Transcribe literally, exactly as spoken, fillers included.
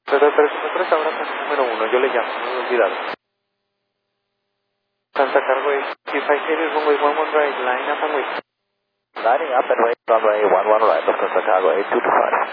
Pero, pero si me presta ahora con el número uno, yo le llamo, no me he olvidado. Santa Cargo es, if I say this one with one one right line up and with... Lining up and right runway one one right of Santa Cargo eight two two five.